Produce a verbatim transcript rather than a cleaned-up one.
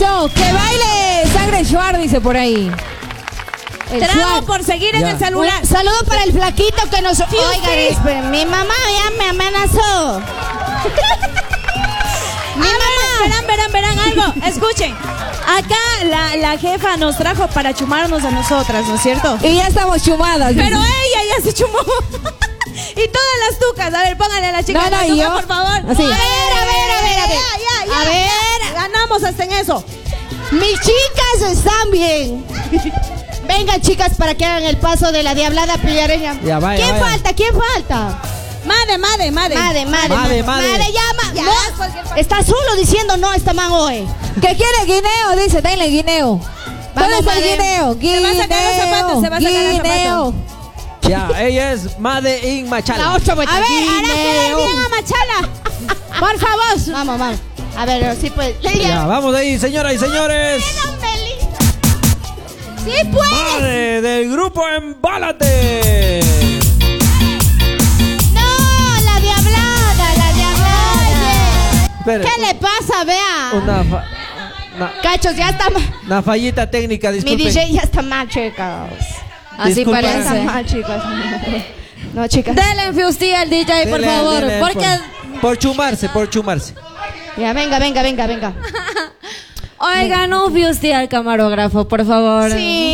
Eso, que baile Sangre Schwartz, dice por ahí. El Trago Schwartz. Por seguir ya. En el celular. Un saludo para el flaquito que nos... Oigan, esperen, mi mamá ya me amenazó. Mi mamá. Verán, verán, verán algo. Escuchen. Acá la, la jefa nos trajo para chumarnos a nosotras, ¿no es cierto? Y ya estamos chumadas. Pero ella ya se chumó. Y todas las tucas. A ver, póngale a la chica. No, no, la tuca, yo. por favor. Así. A ver, a ver, a ver, a ver. Ya, ya, ya, a ver. Ya. Ganamos hasta en eso. Mis chicas están bien. Vengan, chicas, para que hagan el paso de la diablada pillareña. Ya, vaya, ¿Quién vaya. falta? ¿Quién falta? Made, made, made. Made, made, Made, made. Made, llama. Ya, No, está solo diciendo no esta man hoy. ¿Qué quiere guineo? Dice, denle guineo. ¿Dónde Vamos, está el Made. guineo? Se va a sacar los zapatos, se va a sacar los Guineo. Ya, ella es Made in Machala. La ocho, A ver, ahora queda bien a Machala. Por favor. Vamos, vamos. A ver, sí pues. Ya, vamos de ahí, señoras y señores. Sí pues. Made del grupo Embálate. No, la diablada, la diablada. Espere, ¿Qué le pasa, vea? Una, fa- una, Cachos, ya está mal. una fallita técnica, Mi disculpen. D J ya está mal, chicas. Así Disculpa. Ya está parece. mal, chicas. No, chicas. Denle en fiustía al D J, por Dele, favor. dele, Porque... por, por chumarse, por chumarse. Ya, venga, venga, venga, venga. Oigan, un fiustía al camarógrafo, por favor. Sí.